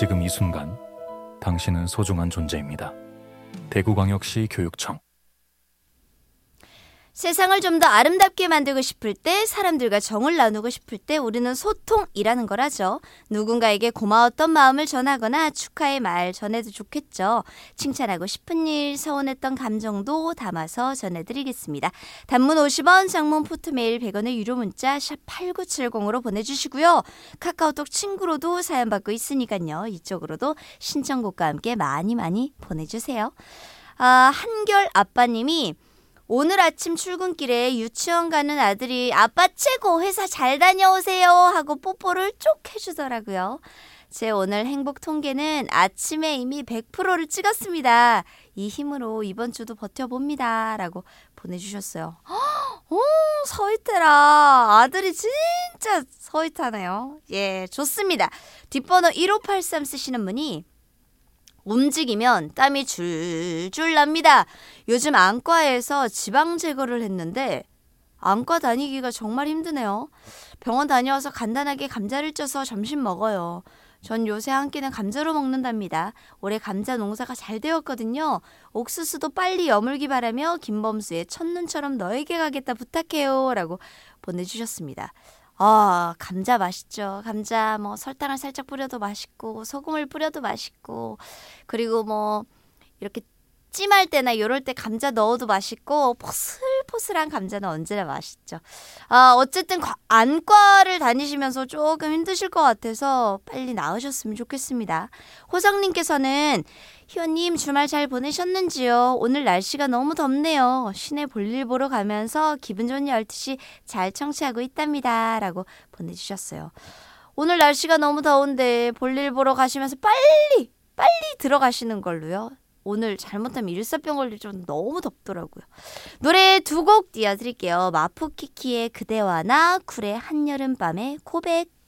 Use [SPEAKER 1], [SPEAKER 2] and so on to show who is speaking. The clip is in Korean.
[SPEAKER 1] 지금 이 순간 당신은 소중한 존재입니다. 대구광역시 교육청.
[SPEAKER 2] 세상을 좀 더 아름답게 만들고 싶을 때, 사람들과 정을 나누고 싶을 때 우리는 소통이라는 걸 하죠. 누군가에게 고마웠던 마음을 전하거나 축하의 말 전해도 좋겠죠. 칭찬하고 싶은 일, 서운했던 감정도 담아서 전해드리겠습니다. 단문 50원, 장문 포트메일 100원의 유료 문자 샵 8970으로 보내주시고요. 카카오톡 친구로도 사연 받고 있으니까요. 이쪽으로도 신청곡과 함께 많이 보내주세요. 한결 아빠님이 오늘 아침 출근길에 유치원 가는 아들이 아빠 최고, 회사 잘 다녀오세요 하고 뽀뽀를 쪽 해주더라고요. 제 오늘 행복 통계는 아침에 이미 100%를 찍었습니다. 이 힘으로 이번 주도 버텨봅니다 라고 보내주셨어요. 오, 서희태라. 아들이 진짜 서희태네요. 예, 좋습니다. 뒷번호 1583 쓰시는 분이 움직이면 땀이 줄줄 납니다. 요즘 안과에서 지방 제거를 했는데 안과 다니기가 정말 힘드네요. 병원 다녀와서 간단하게 감자를 쪄서 점심 먹어요. 전 요새 한 끼는 감자로 먹는답니다. 올해 감자 농사가 잘 되었거든요. 옥수수도 빨리 여물기 바라며 김범수의 첫눈처럼 너에게 가겠다 부탁해요 라고 보내주셨습니다. 감자 맛있죠. 감자 설탕을 살짝 뿌려도 맛있고 소금을 뿌려도 맛있고, 그리고 이렇게 찜할 때나 이럴 때 감자 넣어도 맛있고, 포슬포슬한 감자는 언제나 맛있죠. 어쨌든 안과를 다니시면서 조금 힘드실 것 같아서 빨리 나으셨으면 좋겠습니다. 호성님께서는 희원님 주말 잘 보내셨는지요? 오늘 날씨가 너무 덥네요. 시내 볼일 보러 가면서 기분 좋은 12시 잘 청취하고 있답니다 라고 보내주셨어요. 오늘 날씨가 너무 더운데 볼일 보러 가시면서 빨리 들어가시는 걸로요. 오늘 잘못하면 일사병 걸릴 정도 너무 덥더라고요. 노래 2곡 띄워드릴게요. 마푸키키의 그대와 나, 쿨의 한여름밤의 고백.